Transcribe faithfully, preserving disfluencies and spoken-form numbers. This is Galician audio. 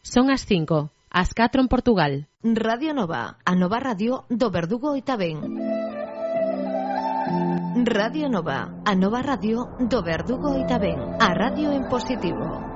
Son as cinco, as catro en Portugal. Radio Nova, a nova radio do Verdugo e tamén. Radio Nova, a nova radio do Verdugo e tamén. A radio en positivo.